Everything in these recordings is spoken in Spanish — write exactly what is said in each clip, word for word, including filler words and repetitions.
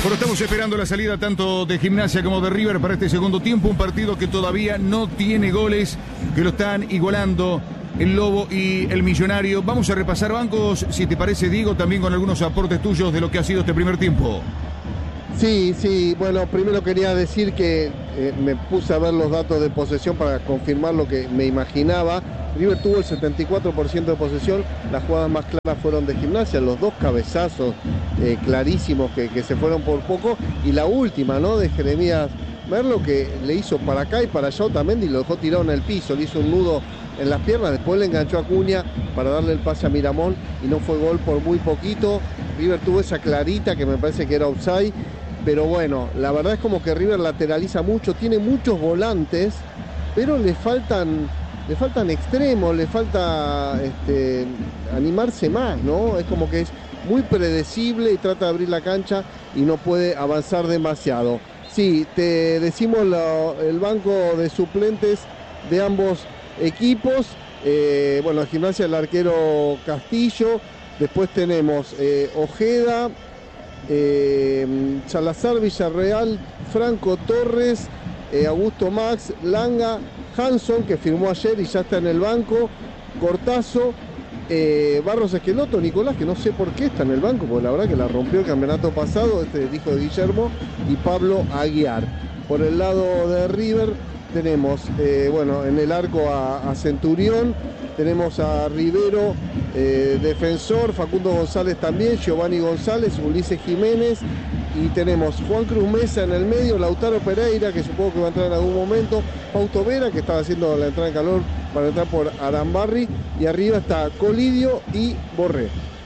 Bueno, estamos esperando la salida tanto de Gimnasia como de River para este segundo tiempo. Un partido que todavía no tiene goles, que lo están igualando el Lobo y el Millonario. Vamos a repasar bancos, si te parece, Diego, también con algunos aportes tuyos de lo que ha sido este primer tiempo. Sí, sí, bueno, primero quería decir que eh, me puse a ver los datos de posesión para confirmar lo que me imaginaba. River tuvo el setenta y cuatro por ciento de posesión, las jugadas más claras fueron de Gimnasia, los dos cabezazos eh, clarísimos que, que se fueron por poco, y la última, ¿no?, de Jeremías Merlo, que le hizo para acá y para allá Otamendi y lo dejó tirado en el piso, le hizo un nudo en las piernas, después le enganchó a Acuña para darle el pase a Miramón y no fue gol por muy poquito. River tuvo esa clarita que me parece que era offside, pero bueno, la verdad es como que River lateraliza mucho, tiene muchos volantes, pero le faltan... Le faltan extremos, le falta este, animarse más, ¿no? Es como que es muy predecible y trata de abrir la cancha y no puede avanzar demasiado. Sí, te decimos lo, el banco de suplentes de ambos equipos. Eh, bueno, en Gimnasia el arquero Castillo, después tenemos eh, Ojeda, eh, Salazar, Villarreal, Franco Torres, eh, Augusto Max, Langa, Hanson, que firmó ayer y ya está en el banco, Cortazo, eh, Barros Esqueloto, Nicolás, que no sé por qué está en el banco, porque la verdad que la rompió el campeonato pasado, este hijo de Guillermo, y Pablo Aguiar. Por el lado de River tenemos, eh, bueno, en el arco a, a Centurión, tenemos a Rivero, eh, defensor, Facundo González también, Giovanni González, Ulises Jiménez, y tenemos Juan Cruz Mesa en el medio, Lautaro Pereira, que supongo que va a entrar en algún momento, Fausto Vera, que estaba haciendo la entrada en calor para entrar por Arambarri, y arriba está Colidio y Borré.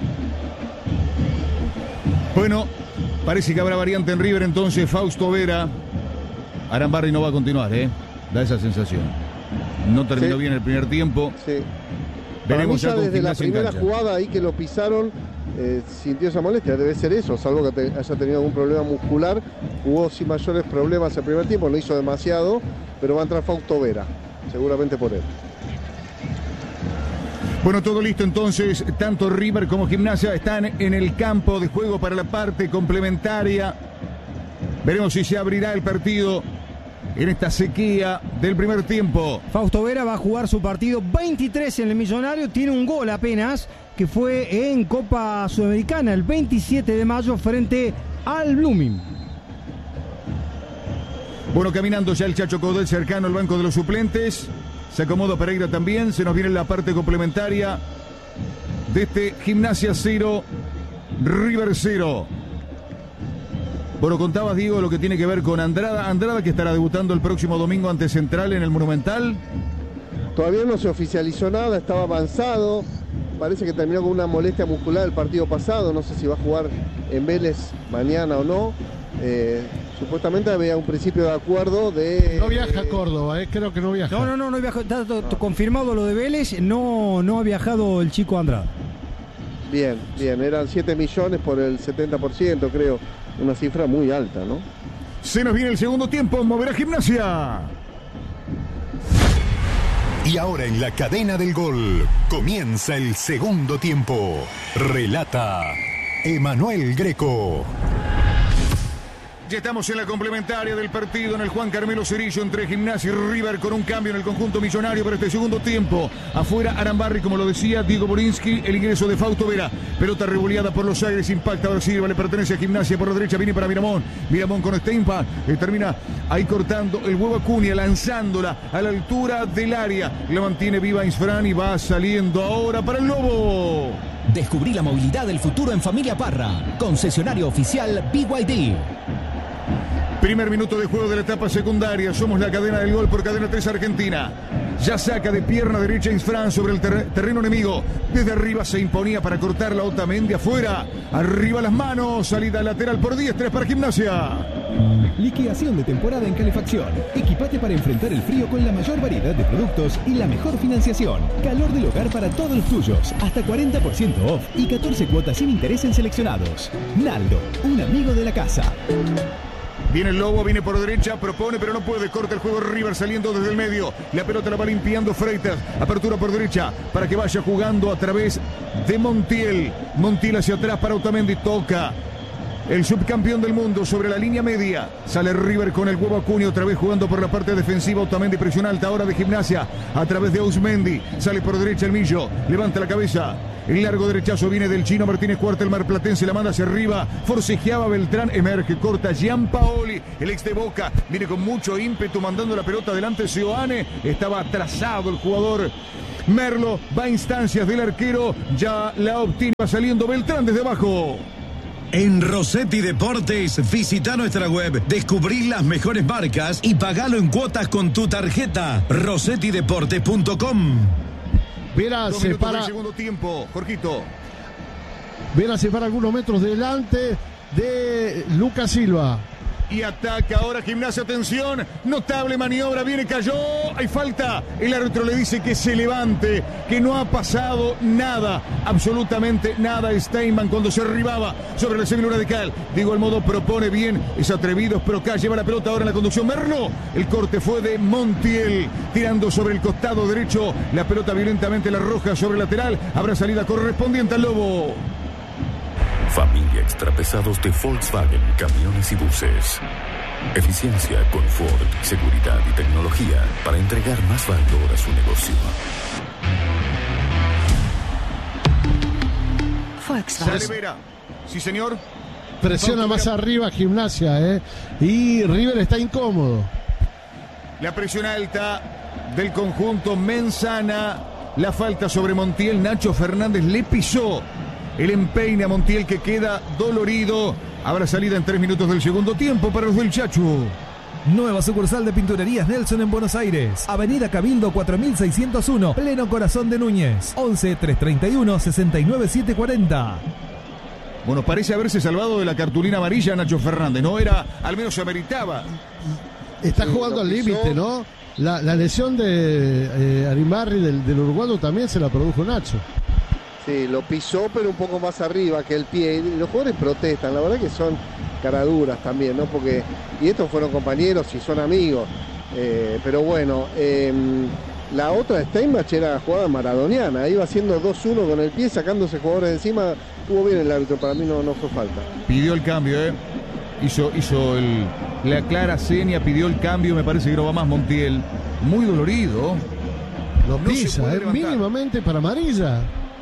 Bueno, parece que habrá variante en River, entonces Fausto Vera. Arambarri no va a continuar, ¿eh? Da esa sensación. No terminó sí. bien el primer tiempo. Sí. Veremos ya ya desde la primera jugada ahí que lo pisaron, eh, sintió esa molestia, debe ser eso, salvo que te, haya tenido algún problema muscular. Jugó sin mayores problemas el primer tiempo, no hizo demasiado, pero va a entrar Fausto Vera, seguramente por él. Bueno, todo listo entonces, tanto River como Gimnasia están en el campo de juego para la parte complementaria. Veremos si se abrirá el partido en esta sequía del primer tiempo. Fausto Vera va a jugar su partido veintitrés en el Millonario, tiene un gol apenas, que fue en Copa Sudamericana el veintisiete de mayo frente al Blooming. Bueno, caminando ya el Chacho Caudel cercano al banco de los suplentes. Se acomoda Pereira también, se nos viene la parte complementaria de este Gimnasia cero, River cero. Bueno, contabas, Diego, lo que tiene que ver con Andrada. Andrada, que estará debutando el próximo domingo ante Central en el Monumental. Todavía no se oficializó nada, estaba avanzado. Parece que terminó con una molestia muscular el partido pasado. No sé si va a jugar en Vélez mañana o no. Eh, supuestamente había un principio de acuerdo de... No viaja a Córdoba, eh, creo que no viaja. No, no, no, no viaja. Está no. confirmado lo de Vélez. No, no ha viajado el chico Andrada. Bien, bien. Eran siete millones por el setenta por ciento, creo. Una cifra muy alta, ¿no? Se nos viene el segundo tiempo, moverá Gimnasia. Y ahora en la cadena del gol comienza el segundo tiempo. Relata Emanuel Greco. Ya estamos en la complementaria del partido en el Juan Carmelo Cerillo entre Gimnasia y River, con un cambio en el conjunto millonario para este segundo tiempo. Afuera Arambarri, como lo decía Diego Borinsky, el ingreso de Fausto Vera. Pelota revoleada por los aires, impacta ahora Silva, le pertenece a Gimnasia por la derecha, viene para Miramón. Miramón con Steinpa, eh, termina ahí cortando el huevo Acuña, lanzándola a la altura del área. La mantiene viva Isfran y va saliendo ahora para el Lobo. Descubrí la movilidad del futuro en Familia Parra, concesionario oficial B Y D. Primer minuto de juego de la etapa secundaria. Somos la cadena del gol por Cadena tres Argentina. Ya saca de pierna derecha Isfran sobre el ter terreno enemigo. Desde arriba se imponía para cortar la Otamendi afuera. Arriba las manos. Salida lateral por diez. tres para Gimnasia. Liquidación de temporada en calefacción. Equipate para enfrentar el frío con la mayor variedad de productos y la mejor financiación. Calor del hogar para todos los tuyos. Hasta cuarenta por ciento off y catorce cuotas sin interés en seleccionados. Naldo, un amigo de la casa. Viene el Lobo, viene por derecha, propone, pero no puede. Corta el juego River saliendo desde el medio. La pelota la va limpiando Freitas. Apertura por derecha para que vaya jugando a través de Montiel. Montiel hacia atrás para Otamendi. Toca el subcampeón del mundo sobre la línea media. Sale River con el huevo Acuña, otra vez jugando por la parte defensiva. Otamendi presiona alta ahora de Gimnasia a través de Ausmendi. Sale por derecha el Millo, levanta la cabeza. El largo derechazo viene del chino Martínez Cuarta, el marplatense la manda hacia arriba. Forcejeaba Beltrán, emerge, corta Gianpaoli, el ex de Boca. Viene con mucho ímpetu mandando la pelota adelante. Seoane, estaba atrasado el jugador. Merlo va a instancias del arquero, ya la obtiene, va saliendo Beltrán desde abajo. En Rossetti Deportes, visita nuestra web, descubrí las mejores marcas y pagalo en cuotas con tu tarjeta. rossetti deportes punto com. Vera Dos se minutos para, del segundo tiempo, Jorgito. Vera se para algunos metros delante de Lucas Silva. Y ataca ahora Gimnasia, atención, notable maniobra, viene, cayó, hay falta. El árbitro le dice que se levante, que no ha pasado nada, absolutamente nada. Steinman cuando se arribaba sobre la semiluna de Cal, de igual modo propone bien, es atrevido, pero acá lleva la pelota ahora en la conducción. Merlo, el corte fue de Montiel, tirando sobre el costado derecho, la pelota violentamente la roja sobre el lateral, habrá salida correspondiente al Lobo. Familia Extrapesados de Volkswagen, camiones y buses. Eficiencia, confort, seguridad y tecnología para entregar más valor a su negocio. Volkswagen. Sale Vera. Sí, señor. Presiona más arriba Gimnasia, ¿eh? Y River está incómodo. La presión alta del conjunto Menzana. La falta sobre Montiel. Nacho Fernández le pisó. El empeine a Montiel, que queda dolorido. Habrá salida en tres minutos del segundo tiempo para los del Chacho. Nueva sucursal de Pinturerías Nelson en Buenos Aires. Avenida Cabildo cuatro mil seiscientos uno, pleno corazón de Núñez. once, trescientos treinta y uno, sesenta y nueve, setecientos cuarenta. Bueno, parece haberse salvado de la cartulina amarilla Nacho Fernández. No era, al menos se ameritaba. Está Sí, jugando lo al pisó. límite, ¿no? La, la lesión de eh, Arimarri del, del uruguayo también se la produjo Nacho. Sí, lo pisó, pero un poco más arriba que el pie. Y los jugadores protestan, la verdad que son caraduras también, ¿no? Porque, y estos fueron compañeros y son amigos. Eh, pero bueno, eh, la otra de Steinbach era jugada maradoniana. Iba haciendo dos uno con el pie, sacándose jugadores de encima. Estuvo bien el árbitro, para mí no, no fue falta. Pidió el cambio, ¿eh? Hizo, hizo el, la clara seña, pidió el cambio. Me parece que no va más Montiel. Muy dolorido. Lo No se pisa, puede ¿eh? levantar. Mínimamente para amarilla.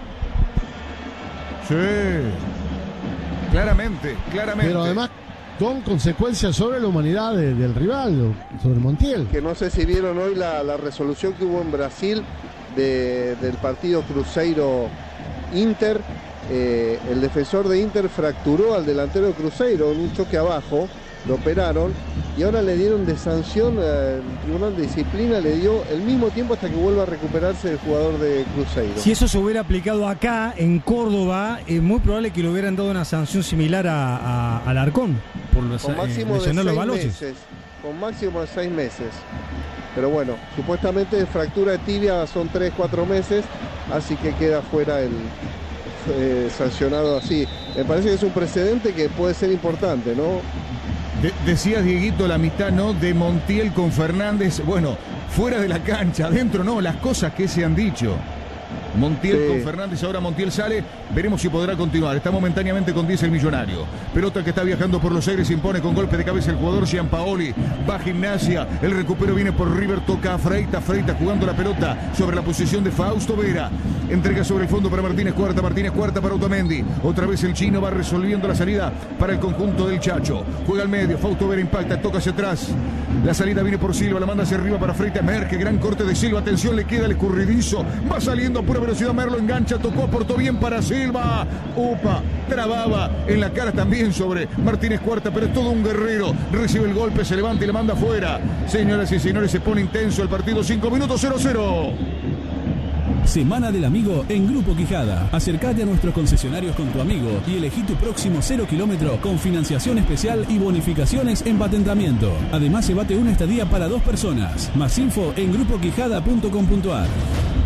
Sí. Claramente, claramente. Pero además con consecuencias sobre la humanidad de- del rival, sobre Montiel. Que no sé si vieron hoy la, la resolución que hubo en Brasil de- del partido Cruzeiro-Inter. Eh, el defensor de Inter fracturó al delantero de Cruzeiro en un choque abajo, lo operaron y ahora le dieron de sanción, eh, el Tribunal de Disciplina le dio el mismo tiempo hasta que vuelva a recuperarse el jugador de Cruzeiro. Si eso se hubiera aplicado acá, en Córdoba, es muy probable que le hubieran dado una sanción similar a, a, al Arcón, por los, Con eh, máximo de lesionar los seis balones. meses. Con máximo de seis meses. Pero bueno, supuestamente fractura de tibia son tres, cuatro meses, así que queda fuera el eh, sancionado así. Me parece que es un precedente que puede ser importante, ¿no? De- decías, Dieguito, la mitad, ¿no? De Montiel con Fernández. Bueno, fuera de la cancha, adentro, no. Las cosas que se han dicho. Montiel Sí. con Fernández, ahora Montiel sale, veremos si podrá continuar. Está momentáneamente con diez el Millonario. Pelota que está viajando por los aires, impone con golpe de cabeza el jugador Gianpaoli. Va a Gimnasia, el recupero viene por River, toca a Freita, Freita jugando la pelota sobre la posición de Fausto Vera. Entrega sobre el fondo para Martínez Cuarta, Martínez Cuarta para Otamendi. Otra vez el chino va resolviendo la salida para el conjunto del Chacho. Juega al medio, Fausto Vera impacta, toca hacia atrás. La salida viene por Silva, la manda hacia arriba para Freita, emerge, gran corte de Silva, atención, le queda el escurridizo. Va saliendo a pura velocidad, Merlo engancha, tocó, aportó bien para Silva. Upa, trababa en la cara también sobre Martínez Cuarta, pero es todo un guerrero. Recibe el golpe, se levanta y le manda afuera. Señoras y señores, se pone intenso el partido, cinco minutos, cero cero. Semana del Amigo en Grupo Quijada. Acércate a nuestros concesionarios con tu amigo y elegí tu próximo cero kilómetro con financiación especial y bonificaciones en patentamiento. Además, se bate una estadía para dos personas. Más info en grupo quijada punto com punto a r.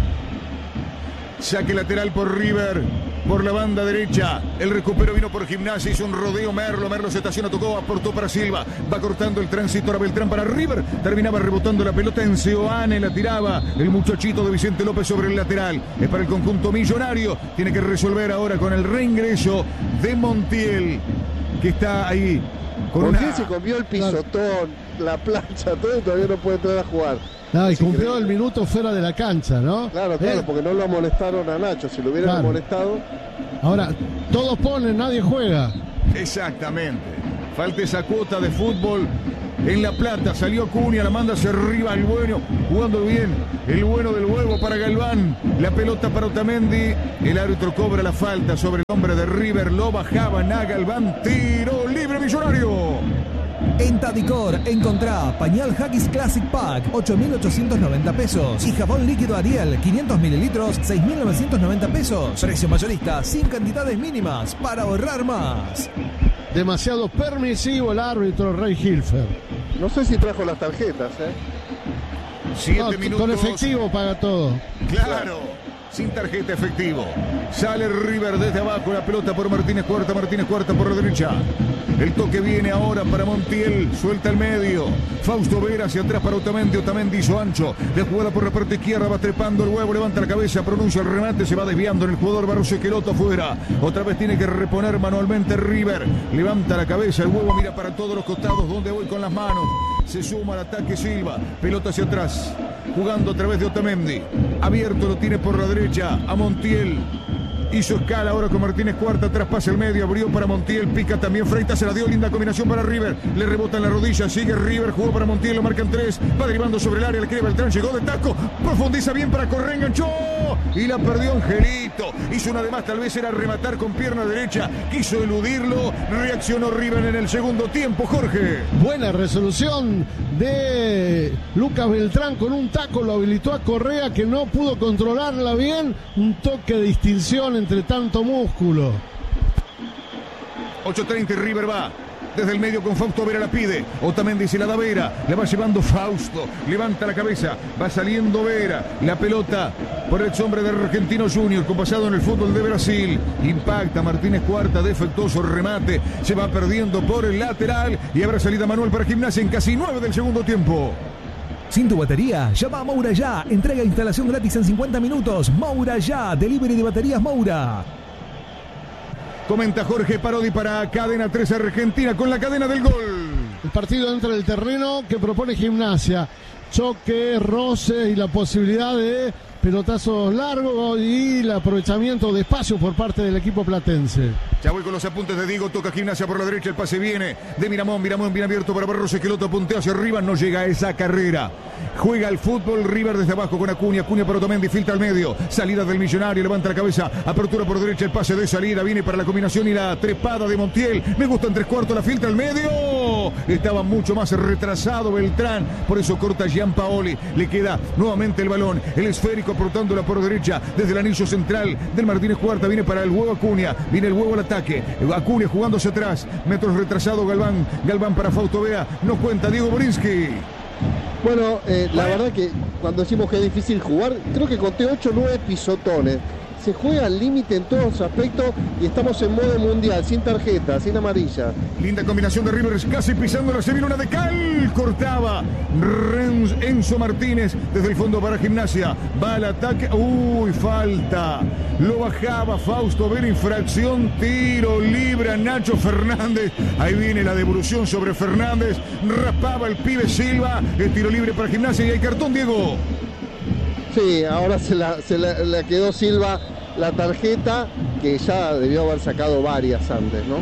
Saque lateral por River, por la banda derecha. El recupero vino por Gimnasia, hizo un rodeo Merlo. Merlo se estaciona, tocó, aportó para Silva. Va cortando el tránsito a Beltrán para River. Terminaba rebotando la pelota en Seoane, la tiraba el muchachito de Vicente López sobre el lateral. Es para el conjunto millonario. Tiene que resolver ahora con el reingreso de Montiel. que está ahí con Porque una... se comió el pisotón, la plancha, todo, y todavía no puede entrar a jugar. No, y Es cumplió increíble. el minuto fuera de la cancha, ¿no? Claro, claro, Eh, porque no lo amonestaron a Nacho. Si lo hubieran Claro. amonestado, Ahora, todos ponen, nadie juega. Exactamente. Falta esa cuota de fútbol en La Plata. Salió Acuña, la manda hacia arriba el bueno, jugando bien. El bueno del huevo para Galván. La pelota para Otamendi. El árbitro cobra la falta sobre el hombre de River. Lo bajaban a Galván. Tiro libre Millonario. En Tadicor encontrá pañal Haggis Classic Pack, ocho mil ochocientos noventa pesos. Y jabón líquido Ariel, quinientos mililitros, seis mil novecientos noventa pesos. Precio mayorista, sin cantidades mínimas, para ahorrar más. Demasiado permisivo el árbitro Rey Hilfer. no sé si trajo las tarjetas, ¿eh? Siete No, minutos. con efectivo paga todo. Claro, sin tarjeta efectivo. Sale River desde abajo, la pelota por Martínez Cuarta, Martínez Cuarta por la derecha. El toque viene ahora para Montiel, suelta el medio. Fausto Vera hacia atrás para Otamendi, Otamendi hizo ancho. La jugada por la parte izquierda, va trepando el huevo, levanta la cabeza, pronuncia el remate, se va desviando en el jugador Barros Esqueloto afuera. Otra vez tiene que reponer manualmente River. Levanta la cabeza, el huevo mira para todos los costados, donde voy con las manos. Se suma al ataque Silva, pelota hacia atrás, jugando a través de Otamendi. Abierto lo tiene por la derecha a Montiel. Hizo escala ahora con Martínez Cuarta, traspasa el medio, abrió para Montiel, pica también Freitas, se la dio, linda combinación para River, le rebota en la rodilla, sigue River, jugó para Montiel, lo marcan tres, va derivando sobre el área, le quiere Beltrán, llegó de taco, profundiza bien para Correa, enganchó y la perdió Angelito, hizo una de más, tal vez era rematar con pierna derecha, quiso eludirlo, reaccionó River en el segundo tiempo, Jorge. Buena resolución de Lucas Beltrán con un taco, lo habilitó a Correa que no pudo controlarla bien, un toque de distinción entre tanto músculo. ocho treinta y River va desde el medio con Fausto Vera, la pide Otamendi, se la da Vera, la va llevando Fausto, levanta la cabeza, va saliendo Vera, la pelota por el hombre de Argentino Junior, con pasado en el fútbol de Brasil, impacta Martínez Cuarta, defectuoso remate, se va perdiendo por el lateral y habrá salida Manuel para Gimnasia en casi nueve del segundo tiempo. Sin tu batería, llama a Moura Ya. Entrega e instalación gratis en cincuenta minutos. Moura Ya. Delivery de baterías Moura. Comenta Jorge Parodi para Cadena tres Argentina con la cadena del gol. El partido entra en el terreno que propone Gimnasia. Choque, roce y la posibilidad de pelotazos largos y el aprovechamiento de espacio por parte del equipo platense. Ya voy con los apuntes de Diego, toca Gimnasia por la derecha, el pase viene de Miramón, Miramón bien abierto para Barros Esqueloto, puntea hacia arriba, no llega a esa carrera. Juega el fútbol, River desde abajo con Acuña, Acuña para Otamendi, filtra al medio, salida del Millonario, levanta la cabeza, apertura por derecha, el pase de salida, viene para la combinación y la trepada de Montiel, me gusta en tres cuartos, la filtra al medio, estaba mucho más retrasado Beltrán, por eso corta Gianpaoli, le queda nuevamente el balón, el esférico aportándola por derecha, desde el anillo central del Martínez Cuarta, viene para el huevo Acuña, viene el huevo al ataque, Acuña jugándose atrás, metros retrasado Galván, Galván para Fausto Vea, no cuenta Diego Borinsky. Bueno, eh, la verdad que cuando decimos que es difícil jugar, creo que conté ocho o nueve pisotones. Se juega al límite en todos los aspectos y estamos en modo mundial, sin tarjeta, sin amarilla. Linda combinación de River, casi pisándola, se viene una de Cal, cortaba Renz, Enzo Martínez desde el fondo para Gimnasia, va al ataque, uy, falta, lo bajaba Fausto Vera, infracción, tiro libre a Nacho Fernández, ahí viene la devolución sobre Fernández, raspaba el pibe Silva, el tiro libre para Gimnasia y hay cartón, Diego. Sí, ahora se la, se la, la quedó Silva la tarjeta, que ya debió haber sacado varias antes, ¿no?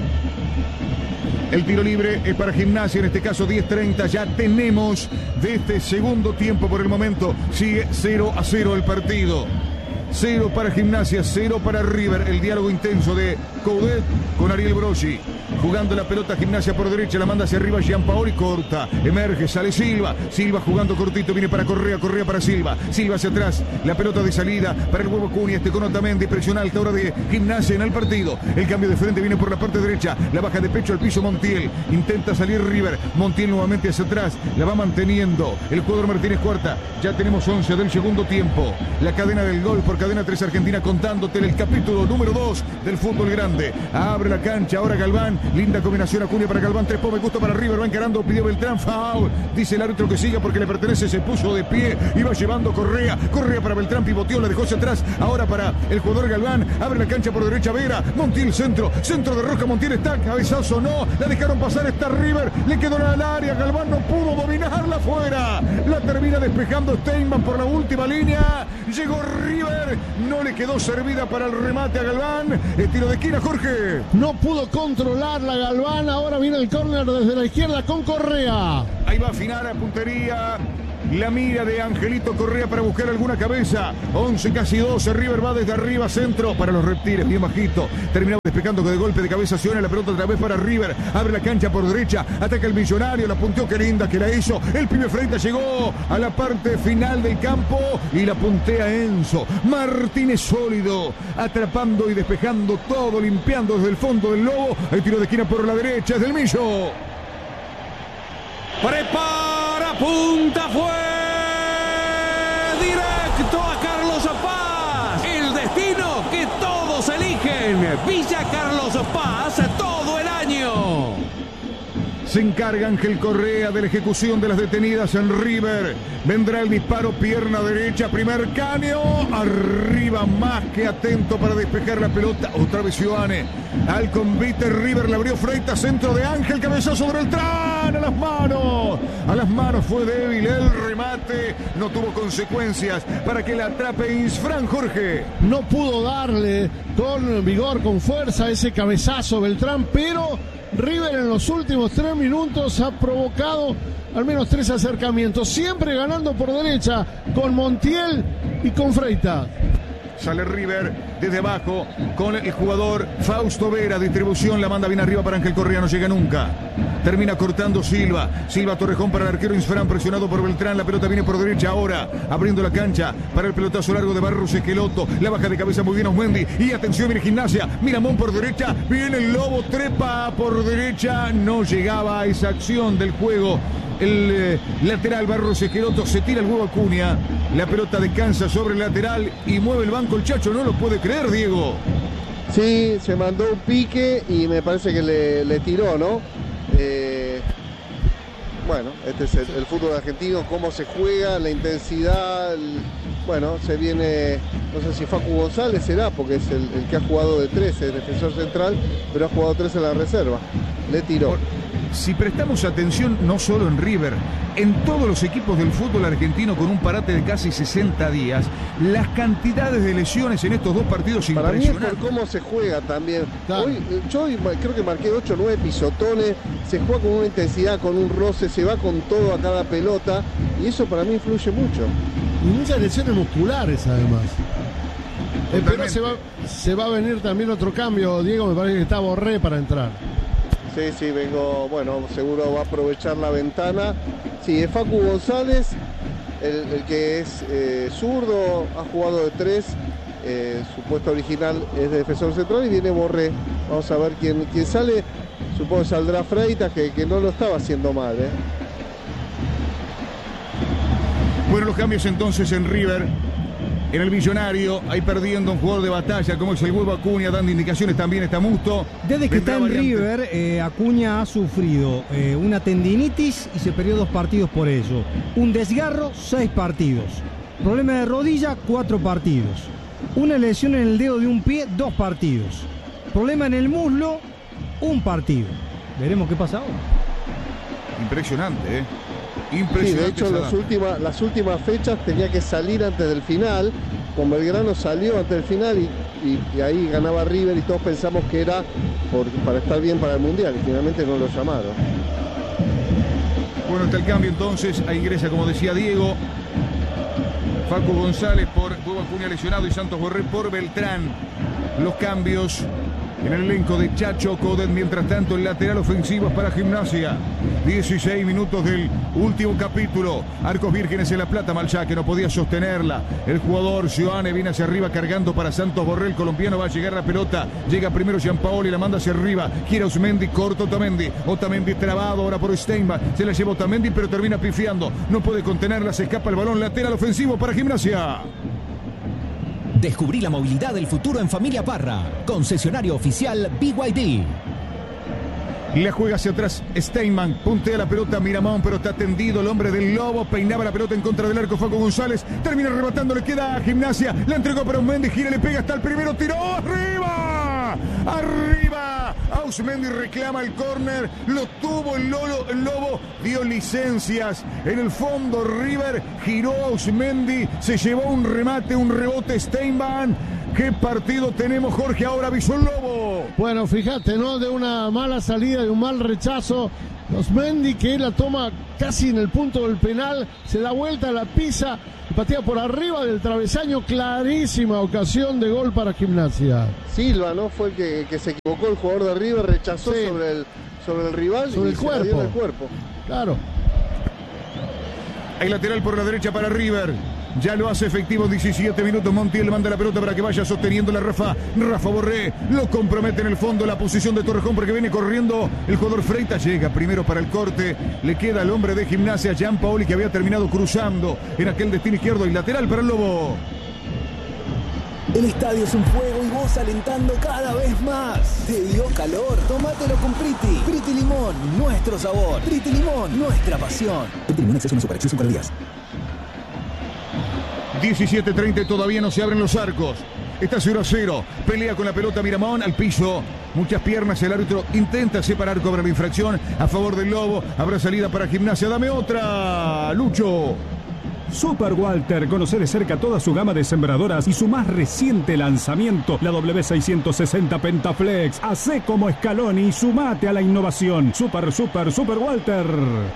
El tiro libre es para Gimnasia, en este caso diez treinta, ya tenemos de este segundo tiempo por el momento, sigue cero a cero el partido. cero para Gimnasia, cero para River, el diálogo intenso de Coudet con Ariel Broggi. Jugando la pelota Gimnasia por derecha, la manda hacia arriba Gianpaoli, corta, emerge, sale Silva, Silva jugando cortito, viene para Correa, Correa para Silva, Silva hacia atrás, la pelota de salida para el huevo Cunha, este con Otamendi, presiona alta hora de Gimnasia en el partido, el cambio de frente viene por la parte derecha, la baja de pecho al piso Montiel, intenta salir River, Montiel nuevamente hacia atrás, la va manteniendo el jugador Martínez Cuarta, ya tenemos once del segundo tiempo, la cadena del gol por Cadena tres Argentina contándote el capítulo número dos del fútbol grande. grande. Abre la cancha, ahora Galván. Linda combinación, Acuña para Galván. Tres me gusta para River, va encarando, pidió Beltrán, foul. Dice el árbitro que siga porque le pertenece, se puso de pie. Iba llevando Correa. Correa para Beltrán, pivoteó, la dejó hacia atrás. Ahora para el jugador Galván. Abre la cancha por derecha Vera. Montiel centro. Centro de Roca, Montiel está. Cabezazo no. La dejaron pasar, está River. Le quedó al área. Galván no pudo dominarla afuera. La termina despejando Steinman por la última línea. Llegó River. No le quedó servida para el remate a Galván. El tiro de esquina, Jorge. No pudo controlar la Galván. Ahora viene el córner desde la izquierda con Correa. Ahí va a afinar a puntería. La mira de Angelito Correa para buscar alguna cabeza. once, casi doce. River va desde arriba, centro para los reptiles, bien bajito. Terminaba despejando de golpe de cabeza. Cione, la pelota otra vez para River. Abre la cancha por derecha. Ataca el Millonario. La punteó, qué linda que la hizo. El pibe Freitas llegó a la parte final del campo y la puntea Enzo. Martínez sólido. Atrapando y despejando todo. Limpiando desde el fondo del Lobo. El tiro de esquina por la derecha. Es del Millo. Prepara, punta, fue directo a Carlos Paz. El destino que todos eligen. Villa Carlos Paz todo el año. Se encarga Ángel Correa de la ejecución de las detenidas en River. Vendrá el disparo, pierna derecha, primer caño. Arriba, más que atento para despejar la pelota. Otra vez Ioane. Al convite River, la abrió Freitas, centro de Ángel, cabezazo de Beltrán. A las manos. A las manos fue débil el remate. No tuvo consecuencias para que la atrape Insfrán, Jorge. No pudo darle con vigor, con fuerza ese cabezazo Beltrán, pero River en los últimos tres minutos ha provocado al menos tres acercamientos, siempre ganando por derecha con Montiel y con Freitas. Sale River desde abajo con el jugador Fausto Vera. Distribución, la manda bien arriba para Ángel Correa, no llega nunca. Termina cortando Silva. Silva Torrejón para el arquero Insfrán, presionado por Beltrán. La pelota viene por derecha ahora, abriendo la cancha para el pelotazo largo de Barros Esqueloto. La baja de cabeza muy bien Osmendi. Y atención, viene Gimnasia. Miramón por derecha. Viene el Lobo, trepa por derecha. No llegaba a esa acción del juego. El eh, lateral Barros Esqueloto, se tira el huevo Acuña. La pelota descansa sobre el lateral y mueve el banco el Chacho. No lo puede creer, Diego. Sí, se mandó un pique y me parece que le, le tiró, ¿no? Eh, bueno, este es el, el fútbol argentino, cómo se juega, la intensidad. El, bueno, se viene, no sé si Facu González será, porque es el, el que ha jugado de tres, el defensor central, pero ha jugado tres en la reserva. Le tiró. Por... Si prestamos atención, no solo en River, en todos los equipos del fútbol argentino con un parate de casi sesenta días, las cantidades de lesiones en estos dos partidos para impresionantes. Para mí es por cómo se juega también. Hoy, yo hoy creo que marqué ocho o nueve pisotones, se juega con una intensidad, con un roce, se va con todo a cada pelota y eso para mí influye mucho. Y muchas lesiones musculares además. Eh, pero se va, se va a venir también otro cambio, Diego, me parece que está Borré para entrar. Sí, sí, vengo, bueno, seguro va a aprovechar la ventana. Sí, es Facu González, el, el que es eh, zurdo, ha jugado de tres, eh, su puesto original es de defensor central y viene Borré. Vamos a ver quién, quién sale, supongo que saldrá Freitas, que, que no lo estaba haciendo mal, ¿eh? Bueno, los cambios entonces en River. En el Millonario, ahí perdiendo un jugador de batalla como es el huevo Acuña, dando indicaciones también está Musto. Desde que está en River, eh, Acuña ha sufrido eh, una tendinitis y se perdió dos partidos por eso. Un desgarro, seis partidos. Problema de rodilla, cuatro partidos. Una lesión en el dedo de un pie, dos partidos. Problema en el muslo, un partido. Veremos qué pasa ahora. Impresionante, ¿eh? Sí, de hecho las últimas, las últimas fechas tenía que salir antes del final. Con Belgrano salió antes del final y, y, y ahí ganaba River y todos pensamos que era por, para estar bien para el Mundial y finalmente no lo llamaron. Bueno, está el cambio entonces, ahí ingresa como decía Diego, Facu González por Hugo Acuña lesionado y Santos Borré por Beltrán. Los cambios en el elenco de Chacho Codet, mientras tanto el lateral ofensivo es para Gimnasia. dieciséis minutos del último capítulo. Arcos Vírgenes en La Plata, Malchá que no podía sostenerla. El jugador Ioane viene hacia arriba cargando para Santos Borré. El colombiano va a llegar la pelota. Llega primero Gianpaoli, la manda hacia arriba. Gira Osmendi, corto Otamendi. Otamendi trabado ahora por Steinbach. Se la lleva Otamendi pero termina pifiando. No puede contenerla, se escapa el balón lateral ofensivo para Gimnasia. Descubrí la movilidad del futuro en Familia Parra. Concesionario oficial B Y D. La juega hacia atrás Steinman, puntea la pelota Miramón, pero está tendido el hombre del Lobo, peinaba la pelota en contra del arco Facu González, termina rematando, le queda a Gimnasia, la entregó para Ausmendi, gira, le pega hasta el primero, tiró, arriba, arriba, Ausmendi reclama el córner, lo tuvo el, Lolo, el Lobo, dio licencias, en el fondo River, giró Ausmendi, se llevó un remate, un rebote Steinman. ¿Qué partido tenemos, Jorge? Ahora avisó el Lobo. Bueno, fíjate, ¿no? De una mala salida, de un mal rechazo. Ausmendi, que la toma casi en el punto del penal, se da vuelta, la pisa y patea por arriba del travesaño. Clarísima ocasión de gol para Gimnasia. Silva, ¿no? Fue el que, que se equivocó el jugador de River, rechazó sí. sobre, el, sobre el rival sobre y el se cuerpo. la dio en el cuerpo. Claro. Hay lateral por la derecha para River. Ya lo hace efectivo, diecisiete minutos. Montiel manda la pelota para que vaya sosteniendo la Rafa. Rafa Borré lo compromete en el fondo. La posición de Torrejón porque viene corriendo el jugador Freitas. Llega primero para el corte. Le queda al hombre de Gimnasia, Gianpaoli, que había terminado cruzando en aquel destino izquierdo. Y lateral para el Lobo. El estadio es un fuego y vos alentando cada vez más. ¿Te dio calor? Tómatelo con Priti. Priti Limón, nuestro sabor. Priti Limón, nuestra pasión. Priti Limón, exceso en Super, exceso en calorías. diecisiete treinta, todavía no se abren los arcos. Está cero a cero. Pelea con la pelota Miramón al piso. Muchas piernas. El árbitro intenta separar, cobra la infracción a favor del Lobo. Habrá salida para Gimnasia. Dame otra, Lucho. Super Walter, conoce de cerca toda su gama de sembradoras y su más reciente lanzamiento, la W seiscientos sesenta Pentaflex. Hacé como Scaloni y sumate a la innovación. Super, super, Super Walter.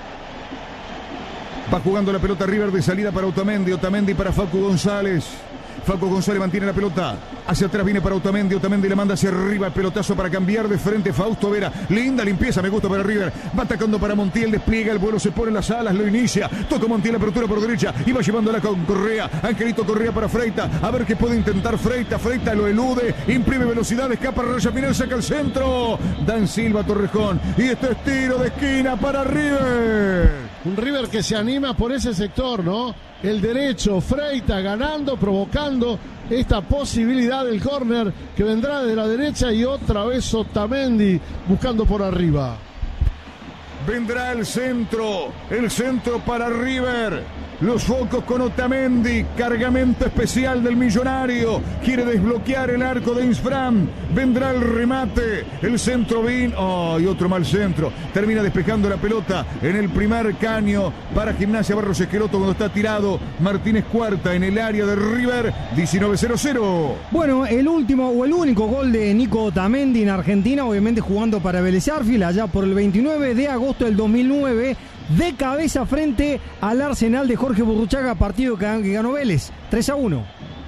Va jugando la pelota River de salida para Otamendi. Otamendi para Facu González. Facu González mantiene la pelota. Hacia atrás viene para Otamendi. Otamendi le manda hacia arriba el pelotazo para cambiar de frente. Fausto Vera. Linda limpieza, me gusta para River. Va atacando para Montiel. Despliega el vuelo, se pone en las alas, lo inicia. Toca Montiel, apertura por derecha. Y va llevándola con Correa. Angelito Correa para Freita. A ver qué puede intentar Freita. Freita lo elude. Imprime velocidad. Escapa raya final. Saca el centro. Dan Silva Torrejón. Y este es tiro de esquina para River. Un River que se anima por ese sector, ¿no? El derecho, Freita ganando, provocando esta posibilidad del córner que vendrá de la derecha y otra vez Otamendi buscando por arriba. Vendrá el centro, el centro para River. Los focos con Otamendi, cargamento especial del millonario. Quiere desbloquear el arco de Insfram. Vendrá el remate, el centro Bin. Oh, y otro mal centro. Termina despejando la pelota en el primer caño para Gimnasia Barros Esqueloto cuando está tirado Martínez Cuarta en el área de River. diecinueve cero cero. Bueno, el último o el único gol de Nico Otamendi en Argentina, obviamente jugando para Vélez Arfield allá por el veintinueve de agosto del dos mil nueve. De cabeza frente al Arsenal de Jorge Burruchaga, partido que ganó Vélez, tres a uno.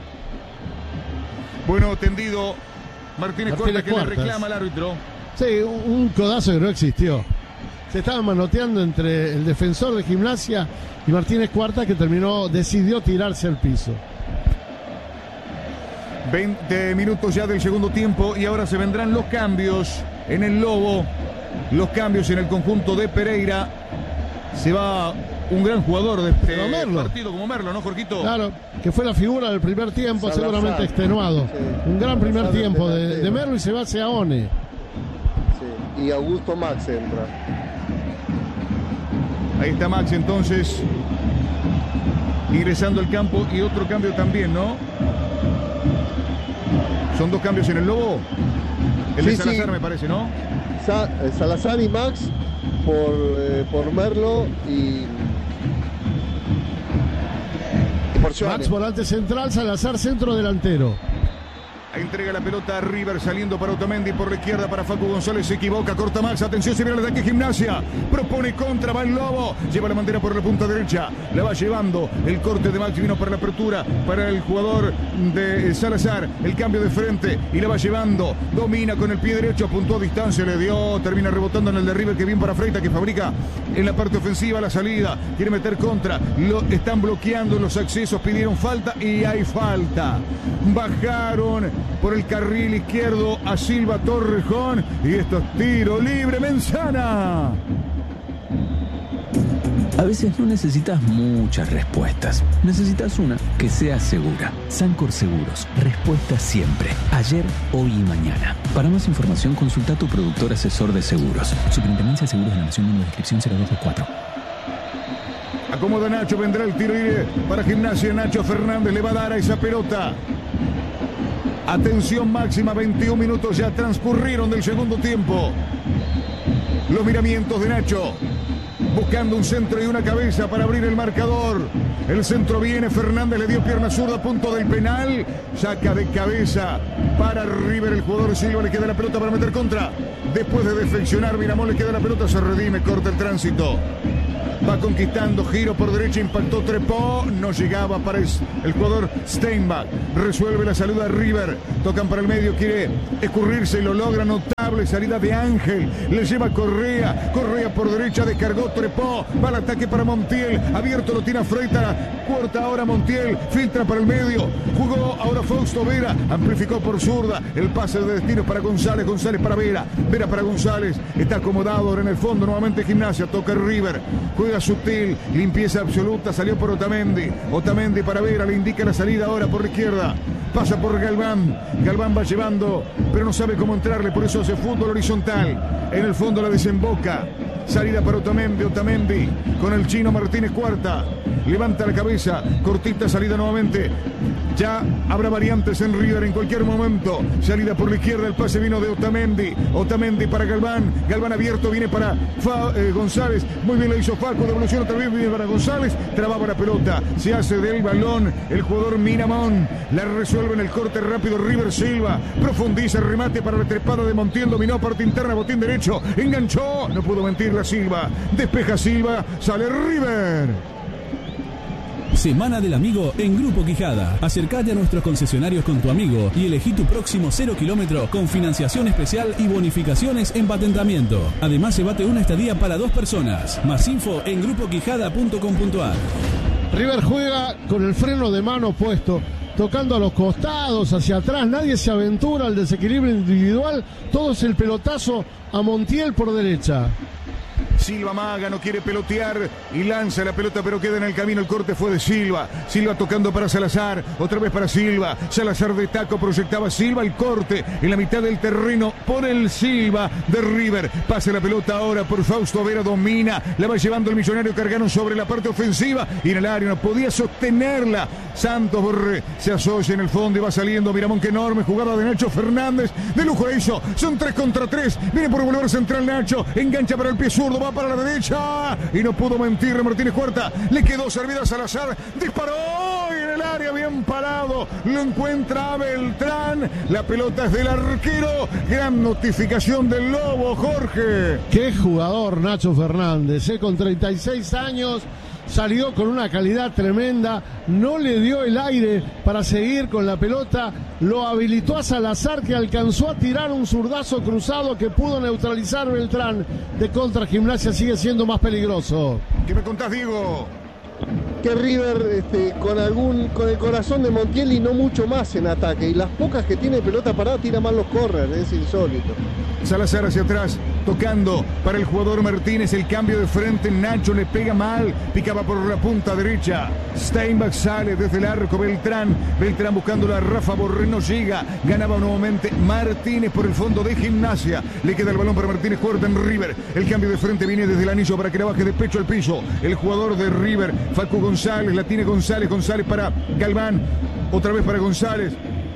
Bueno, tendido Martínez, Martínez Cuarta que Cuartas. Le reclama al árbitro. Sí, un codazo que no existió. Se estaban manoteando entre el defensor de Gimnasia y Martínez Cuarta, que terminó, decidió tirarse al piso. veinte minutos ya del segundo tiempo y ahora se vendrán los cambios en el Lobo. Los cambios en el conjunto de Pereira. Se va un gran jugador de este partido como Merlo, ¿no, Jorquito? Claro, que fue la figura del primer tiempo, Salazar, seguramente extenuado. Sí. Un gran primer Salazar tiempo de, de Merlo y se va hacia One. Sí. Y Augusto Max entra. Ahí está Max entonces ingresando al campo y otro cambio también, ¿no? Son dos cambios en el Lobo. El sí, de Salazar sí. me parece, ¿no? Sa Salazar y Max por, eh, por Merlo y, y por Joane. Max volante central, Salazar centro delantero. Entrega la pelota a River saliendo para Otamendi por la izquierda para Facu González, se equivoca, corta Max, atención, se viene el ataque Gimnasia, propone contra, va el Lobo, lleva la bandera por la punta derecha, la va llevando, el corte de Max vino para la apertura, para el jugador de Salazar, el cambio de frente y la va llevando, domina con el pie derecho, apuntó a distancia, le dio, termina rebotando en el de River, que bien para Freita, que fabrica en la parte ofensiva la salida, quiere meter contra, lo están bloqueando los accesos, pidieron falta y hay falta, bajaron por el carril izquierdo a Silva Torrejón y esto es tiro libre, Menzana. A veces no necesitas muchas respuestas. Necesitas una que sea segura. Sancor Seguros. Respuesta siempre. Ayer, hoy y mañana. Para más información, consulta a tu productor asesor de seguros. Superintendencia de Seguros de la Nación, número de inscripción cero dos dos cuatro. Acomoda Nacho, vendrá el tiro libre para Gimnasia. Nacho Fernández le va a dar a esa pelota. Atención máxima, veintiún minutos ya transcurrieron del segundo tiempo. Los miramientos de Nacho, buscando un centro y una cabeza para abrir el marcador. El centro viene, Fernández le dio pierna zurda a punto del penal. Saca de cabeza para River el jugador Silva, le queda la pelota para meter contra. Después de defeccionar, Miramón le queda la pelota, se redime, corta el tránsito. Va conquistando, giro por derecha, impactó, trepó, no llegaba para el jugador Steinbach. Resuelve la salida de River, tocan para el medio, quiere escurrirse y lo logra, notable salida de Ángel, le lleva Correa, Correa por derecha, descargó, trepó, va al ataque para Montiel, abierto lo tiene a Freita, corta ahora Montiel, filtra para el medio, jugó ahora Fausto Vera, amplificó por zurda, el pase de destino para González, González para Vera, Vera para González, está acomodado ahora en el fondo, nuevamente Gimnasia, toca River, juega sutil, limpieza absoluta, salió por Otamendi, Otamendi para Vera, le indica la salida ahora por la izquierda, pasa por Galván, Galván va llevando, pero no sabe cómo entrarle, por eso hace fútbol horizontal, en el fondo la desemboca, salida para Otamendi, Otamendi, con el chino Martínez Cuarta, levanta la cabeza, cortita salida nuevamente, ya habrá variantes en River en cualquier momento, salida por la izquierda, el pase vino de Otamendi, Otamendi para Galván, Galván abierto, viene para Fa, eh, González, muy bien le hizo Facu, devolución otra vez, viene para González, trababa la pelota, se hace del balón, el jugador Miramón, la resuelve en el corte rápido River Silva, profundiza, remate para la trepada de Montiel, dominó parte interna, botín derecho, enganchó, no pudo mentir la Silva, despeja Silva, sale River. Semana del Amigo en Grupo Quijada. Acércate a nuestros concesionarios con tu amigo y elegí tu próximo cero kilómetro con financiación especial y bonificaciones en patentamiento. Además, llévate una estadía para dos personas. Más info en grupo quijada punto com punto a r. River juega con el freno de mano puesto, tocando a los costados, hacia atrás. Nadie se aventura al desequilibrio individual. Todo es el pelotazo a Montiel por derecha. Silva Maga no quiere pelotear y lanza la pelota, pero queda en el camino. El corte fue de Silva. Silva tocando para Salazar. Otra vez para Silva. Salazar de taco, proyectaba Silva. El corte en la mitad del terreno por el Silva de River. Pasa la pelota ahora por Fausto Vera. Domina. La va llevando el millonario Cargano sobre la parte ofensiva. Y en el área no podía sostenerla. Santos Borré se asocia en el fondo y va saliendo. Miramón, que enorme jugada de Nacho Fernández. De lujo la hizo. Son tres contra tres. Viene por volver central Nacho. Engancha para el pie zurdo. Va para la derecha y no pudo mentir Martínez Cuarta, le quedó servida a Salazar, disparó y en el área bien parado, lo encuentra Beltrán, la pelota es del arquero, gran notificación del Lobo, Jorge. Qué jugador Nacho Fernández, ¿eh? Con treinta y seis años, salió con una calidad tremenda, no le dio el aire para seguir con la pelota, lo habilitó a Salazar, que alcanzó a tirar un zurdazo cruzado que pudo neutralizar Beltrán. De contra, Gimnasia sigue siendo más peligroso. ¿Qué me contás, Diego? Que River este, con algún con el corazón de Montiel y no mucho más en ataque, y las pocas que tiene pelota parada tira mal los corners, es insólito. Salazar hacia atrás, tocando para el jugador Martínez, el cambio de frente, Nacho le pega mal, picaba por la punta derecha, Steinbach sale desde el arco, Beltrán, Beltrán buscando a Rafa Borré, no llega, ganaba nuevamente Martínez por el fondo de Gimnasia, le queda el balón para Martínez Cuarta en River, el cambio de frente viene desde el anillo para que la baje de pecho al piso, el jugador de River, Facu González, la tiene González, González para Galván, otra vez para González.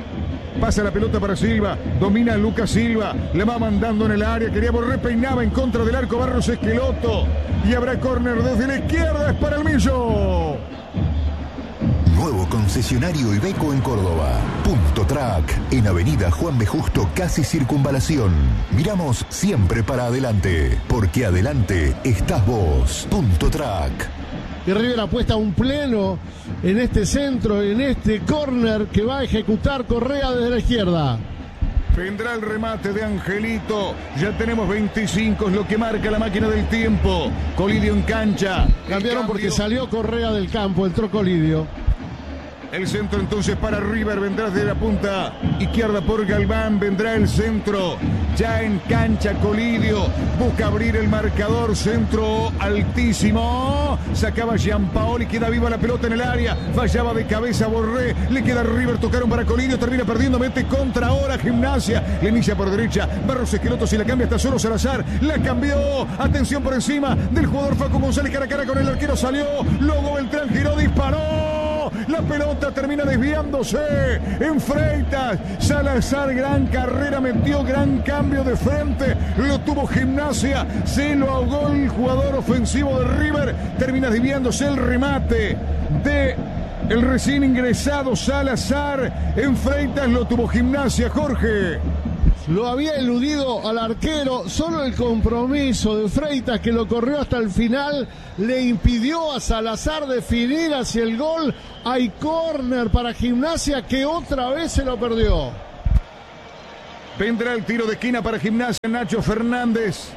Pasa la pelota para Silva, domina Lucas Silva, le va mandando en el área, quería Borré, peinaba en contra del arco Barros Esqueloto y habrá córner desde la izquierda, es para el Millo. Nuevo concesionario Iveco en Córdoba. Punto Track, en Avenida Juan B. Justo, casi Circunvalación. Miramos siempre para adelante, porque adelante estás vos. Punto Track. Y River apuesta un pleno en este centro, en este córner que va a ejecutar Correa desde la izquierda. Vendrá el remate de Angelito. Ya tenemos veinticinco, es lo que marca la máquina del tiempo. Colidio en cancha. Cambiaron porque salió Correa del campo, entró Colidio. El centro entonces para River, vendrá desde la punta izquierda por Galván, vendrá el centro, ya en cancha Colidio, busca abrir el marcador, centro altísimo, sacaba Gianpaoli, queda viva la pelota en el área, fallaba de cabeza Borré, le queda River, tocaron para Colidio, termina perdiendo, mete contra ahora Gimnasia, le inicia por derecha, Barros Esqueloto, si la cambia está solo Salazar, la cambió, atención por encima del jugador Facu González, cara a cara con el arquero, salió, luego Beltrán giró, disparó. La pelota termina desviándose en Freitas. Salazar, gran carrera, metió gran cambio de frente. Lo tuvo Gimnasia. Se lo ahogó el jugador ofensivo de River. Termina desviándose el remate de el recién ingresado Salazar. En Freitas lo tuvo Gimnasia, Jorge. Lo había eludido al arquero, solo el compromiso de Freitas, que lo corrió hasta el final, le impidió a Salazar definir hacia el gol. Hay córner para Gimnasia, que otra vez se lo perdió. Vendrá el tiro de esquina para Gimnasia, Nacho Fernández.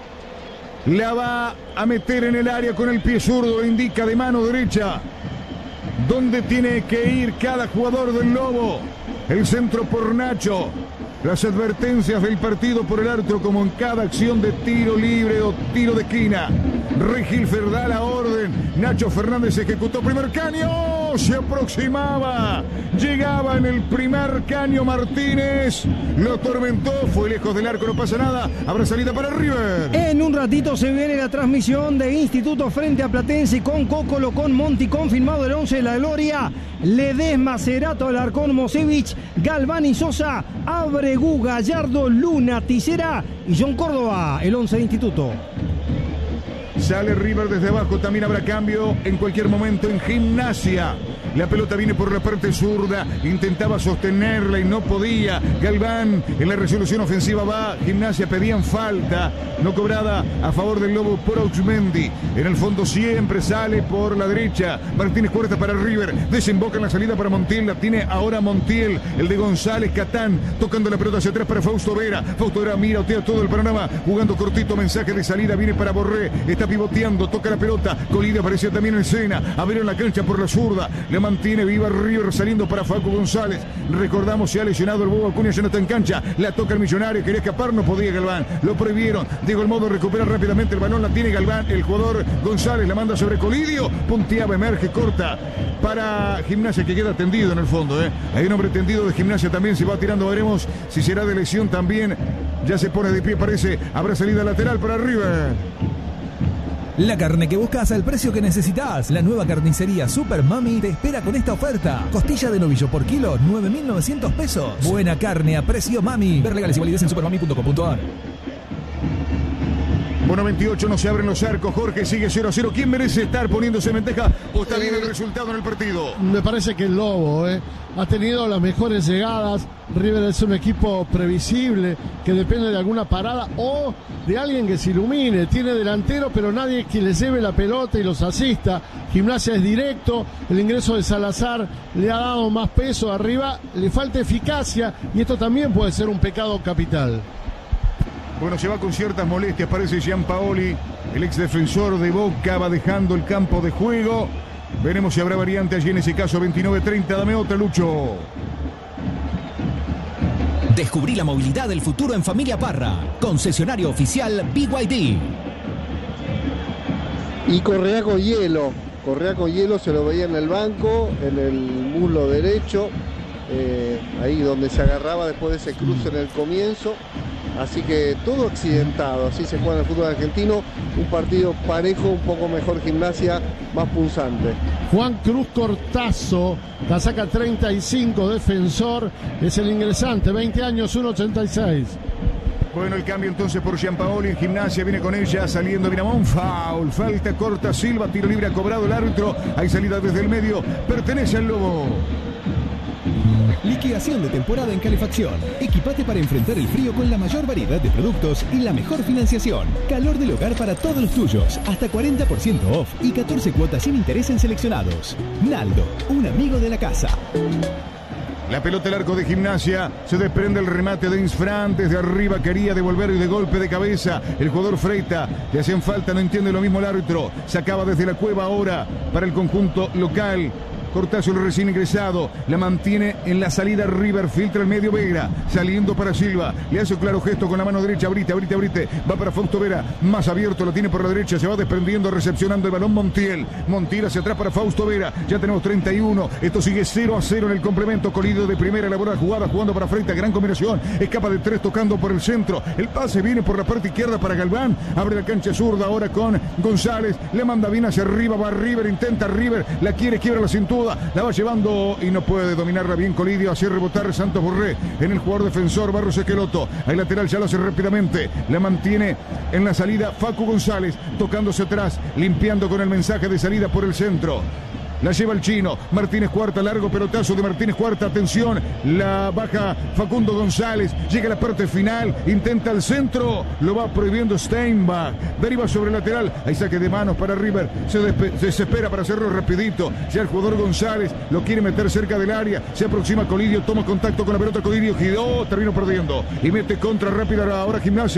La va a meter en el área con el pie zurdo, indica de mano derecha. ¿Dónde tiene que ir cada jugador del Lobo? El centro por Nacho. Las advertencias del partido por el árbitro, como en cada acción de tiro libre o tiro de esquina. Regilfer da la orden. Nacho Fernández ejecutó primer caño. Se aproximaba. Llegaba en el primer caño Martínez. Lo atormentó. Fue lejos del arco. No pasa nada. Habrá salida para River. En un ratito se viene la transmisión de Instituto frente a Platense con Cocolo, con Monti, confirmado el once de la gloria. Ledesma, Cerato, Alarcón, Mosevich, Galván y Sosa, Abregu, Gallardo, Luna, Tisera y John Córdoba, el once de Instituto. Sale River desde abajo, también habrá cambio en cualquier momento en Gimnasia. La pelota viene por la parte zurda, intentaba sostenerla y no podía. Galván en la resolución ofensiva va, Gimnasia pedían falta, no cobrada a favor del Lobo por Auxmendi. En el fondo siempre sale por la derecha. Martínez Cuarta para River, desemboca en la salida para Montiel, la tiene ahora Montiel, el de González Catán, tocando la pelota hacia atrás para Fausto Vera. Fausto Vera mira, otea todo el panorama, jugando cortito, mensaje de salida, viene para Borré, está pivoteando, toca la pelota, Colidio apareció también en escena, abrió la cancha por la zurda, le mantiene viva River saliendo para Facu González. Recordamos, se ha lesionado el Bobo Acuña, ya no está en cancha, la toca el Millonario, quería escapar, no podía Galván, lo prohibieron, Diego el modo recupera rápidamente el balón, la tiene Galván, el jugador González la manda sobre Colidio, punteaba, emerge, corta para Gimnasia, que queda tendido en el fondo, ¿eh? Hay un hombre tendido de Gimnasia también, se va tirando, veremos si será de lesión también, ya se pone de pie, parece, habrá salida lateral para River. La carne que buscas al precio que necesitas. La nueva carnicería Super Mami te espera con esta oferta. Costilla de novillo por kilo, nueve mil novecientos pesos. Buena carne a precio Mami. Ver legales y validez en supermami punto com punto a r. Bueno, veintiocho, no se abren los arcos. Jorge sigue cero a cero. ¿Quién merece estar poniéndose en ventaja o está bien el resultado en el partido? Me parece que el Lobo eh, ha tenido las mejores llegadas. River es un equipo previsible que depende de alguna parada o de alguien que se ilumine. Tiene delantero, pero nadie que le lleve la pelota y los asista. Gimnasia es directo. El ingreso de Salazar le ha dado más peso arriba. Le falta eficacia y esto también puede ser un pecado capital. Bueno, se va con ciertas molestias, parece Gianpaoli, el ex defensor de Boca, va dejando el campo de juego. Veremos si habrá variante allí en ese caso. Veintinueve treinta, dame otra, Lucho. Descubrí la movilidad del futuro en Familia Parra. Concesionario oficial B Y D. Y Correa con hielo. Correa con hielo, se lo veía en el banco, en el muslo derecho. Eh, ahí donde se agarraba después de ese cruce en el comienzo. Así que todo accidentado, así se juega en el fútbol argentino, un partido parejo, un poco mejor Gimnasia, más punzante. Juan Cruz Cortazo, casaca treinta y cinco, defensor, es el ingresante, veinte años, uno ochenta y seis. Bueno, el cambio entonces por Gianpaoli en Gimnasia, viene con ella, saliendo Binamón, foul, falta corta Silva, tiro libre ha cobrado el árbitro, hay salida desde el medio, pertenece al Lobo. Liquidación de temporada en calefacción. Equipate para enfrentar el frío con la mayor variedad de productos y la mejor financiación. Calor del hogar para todos los tuyos. Hasta cuarenta por ciento off y catorce cuotas sin interés en seleccionados. Naldo, un amigo de la casa. La pelota al arco de Gimnasia, se desprende el remate de Insfran, desde arriba quería devolver y de golpe de cabeza el jugador Freita, le hacían falta, no entiende lo mismo el árbitro, sacaba desde la cueva ahora para el conjunto local. Cortazo, el recién ingresado. La mantiene en la salida River. Filtra el medio Vera. Saliendo para Silva. Le hace un claro gesto con la mano derecha. Abrite, abrite, abrite. Va para Fausto Vera. Más abierto. Lo tiene por la derecha. Se va desprendiendo. Recepcionando el balón Montiel. Montiel hacia atrás para Fausto Vera. Ya tenemos treinta y uno. Esto sigue cero a cero en el complemento. Colidio de primera. Elabora la jugada. Jugando para frente. Gran combinación. Escapa de tres tocando por el centro. El pase viene por la parte izquierda para Galván. Abre la cancha zurda ahora con González. Le manda bien hacia arriba. Va River. Intenta River. La quiere. Quiebra la cintura. La va llevando y no puede dominarla bien Colidio. Hace rebotar Santos Borré en el jugador defensor Barros Esqueloto. Hay lateral. Ya lo hace rápidamente. La mantiene en la salida Facu González. Tocándose atrás. Limpiando con el mensaje de salida por el centro. La lleva el chino. Martínez Cuarta, largo pelotazo de Martínez Cuarta. Atención, la baja Facundo González. Llega a la parte final. Intenta el centro. Lo va prohibiendo Steinbach. Deriva sobre el lateral. Hay saque de manos para River. Se, se desespera para hacerlo rapidito. Ya el jugador González lo quiere meter cerca del área. Se aproxima Colidio. Toma contacto con la pelota. Colidio giró. Terminó perdiendo. Y mete contra rápida ahora Gimnasia.